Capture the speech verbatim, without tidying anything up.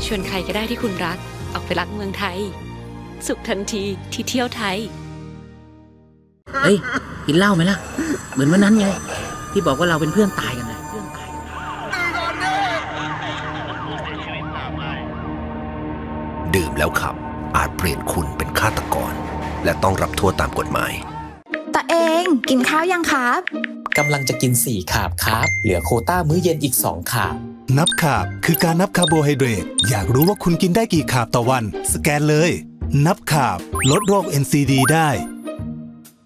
ชวนใครก็ได้ที่คุณรักออกไปรักเมืองไทยสุขทันทีที่เที่ยวไทยเฮ้ยกินเหล้าไหมล่ะเหมือนวันนั้นไงที่บอกว่าเราเป็นเพื่อนตายกันนะเพื่อนตายดื่มแล้วขับอาจเปลี่ยนคุณเป็นฆาตกรและต้องรับโทษตามกฎหมายตาเองกินข้าวยังครับกำลังจะกินสี่คาบครับเหลือโควต้ามื้อเย็นอีกสองคาบนับคาบคือการนับคาร์โบไฮเดรตอยากรู้ว่าคุณกินได้กี่คาบต่อวันสแกนเลยนับคาบลดโรค เอ็น ซี ดี ได้